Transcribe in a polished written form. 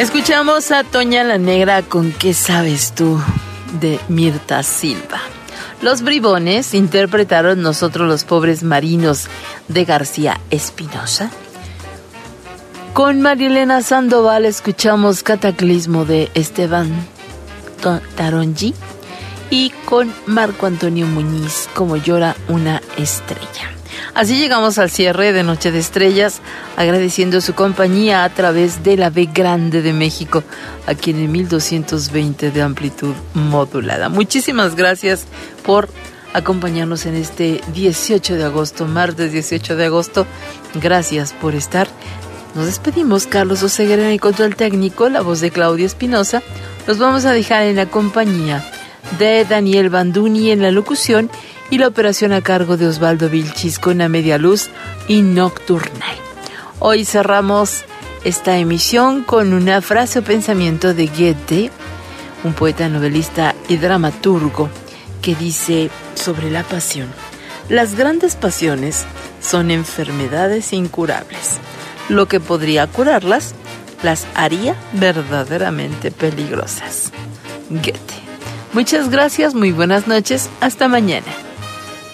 Escuchamos a Toña la Negra con ¿Qué sabes tú? De Mirta Silva. Los Bribones interpretaron Nosotros los pobres marinos de García Espinosa. Con Marilena Sandoval escuchamos Cataclismo de Esteban Taronji. Y con Marco Antonio Muñiz, Como llora una estrella. Así llegamos al cierre de Noche de Estrellas, agradeciendo su compañía a través de la B Grande de México, aquí en el 1220 de amplitud modulada. Muchísimas gracias por acompañarnos en este 18 de agosto, martes 18 de agosto. Gracias por estar. Nos despedimos, Carlos Oseguera en el control técnico, la voz de Claudia Espinosa. Los vamos a dejar en la compañía de Daniel Banduni en la locución y la operación a cargo de Osvaldo Vilchis con A Media Luz y Nocturne. Hoy cerramos esta emisión con una frase o pensamiento de Goethe, un poeta, novelista y dramaturgo, que dice sobre la pasión: las grandes pasiones son enfermedades incurables. Lo que podría curarlas las haría verdaderamente peligrosas. Goethe. Muchas gracias, muy buenas noches, hasta mañana.